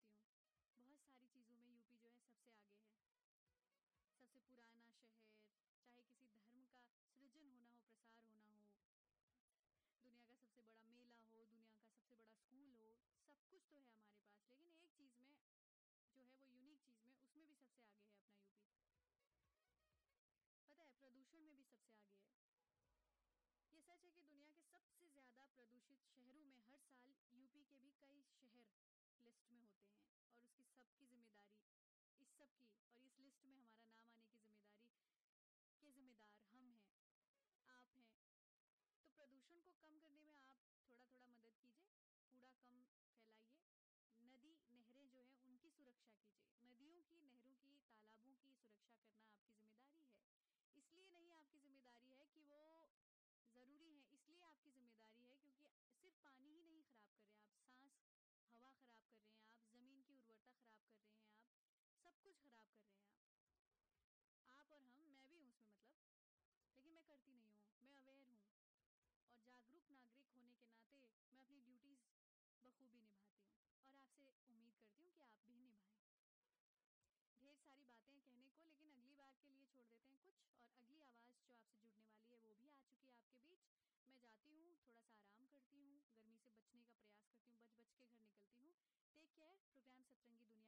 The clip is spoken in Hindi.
मानती हूँ, बहुत सारी चीज़ों में यूपी जो है सबसे आगे है। सबसे पुराना शहर, चाहे किसी धर्म का सृजन होना हो, प्रसार होना हो, दुनिया का सबसे बड़ा मेला हो, दुनिया का सबसे बड़ा स्कूल हो, सब कुछ तो है हमारे पास। लेकिन एक चीज़ में जो है वो यूनिक चीज़ में, उसमें भी सबसे आगे है अपना यूपी। पता है, प्रदूषण में भी सबसे आगे है। ये सच है कि दुनिया के सबसे ज़्यादा प्रदूषित शहरों में हर साल यूपी के भी कई शहर लिस्ट में होते हैं, और उसकी सबकी जिम्मेदारी, इस सब की और इस लिस्ट में हमारा नाम आने की जिम्मेदारी के जिम्मेदार हम हैं, आप हैं। तो प्रदूषण को कम करने में आप थोड़ा थोड़ा मदद कीजिए, कूड़ा कम फैलाइए, नदी नहरें जो हैं उनकी सुरक्षा कीजिए। नदियों की, नहरों की, तालाबों की सुरक्षा करना आपकी जिम्मेदारी है। इसलिए नहीं आपकी जिम्मेदारी है कि वो ज़रूरी है, इसलिए आपकी जिम्मेदारी है क्योंकि सिर्फ पानी ही नहीं ख़राब कर रहे हैं आप, सांस हवा ख़राब कर रहे हैं आप, ज़मीन की उर्वरता ख़राब कर रहे हैं आप, सब कुछ ख़राब कर रहे हैं आप और हम, मैं भी हूँ उसमें मतलब। लेकिन मैं करती नहीं हूँ, मैं अवेयर हूँ, और जागरूक नागरिक होने के नाते मैं अपनी ड्यूटीज़ बखूबी निभाती हूँ, और आपसे उम्मीद करती हूँ कि आप भी निभाएं। ढेर सारी बातें कहने को, लेकिन अगली बार के लिए छोड़ देते हैं कुछ, और अगली आवाज़ जो आपसे जुड़ने वाली है वो भी आ चुकी है आपके बीच। मैं जाती हूँ, थोड़ा सा आराम करती हूँ, गर्मी से बचने का प्रयास करती हूँ, बच बच के घर निकलती हूँ। Take care. प्रोग्राम सतरंगी दुनिया